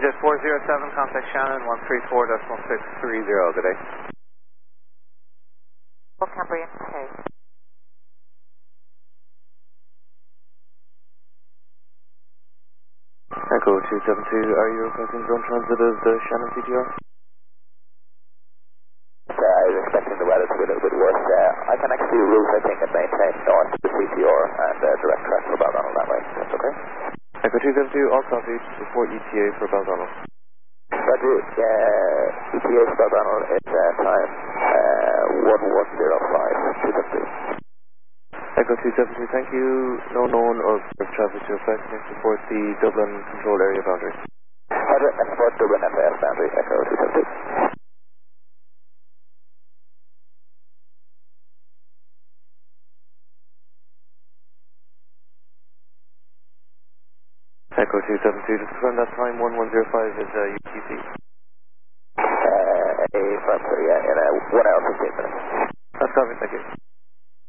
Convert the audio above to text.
Jet 407, contact Shannon 134.630, good day. Cambrian, okay. Echo 272, are you requesting zone transit of the Shannon CTR? I was expecting the weather to be a little bit worse. I can actually route, I think, and maintain north to the CTR and direct track for Baldoyle that way. That's okay? Echo 272, all copies, report ETA for Baldoyle. Roger, ETA for Baldoyle is time 1105, 272. Echo 272, thank you. No known or observed traffic to affect. Next report the Dublin control area boundary. Roger, next report Dublin FAS boundary, Echo 272. Echo 272, just confirm that time 1105 is UTC. A firm, yeah, in 1 hour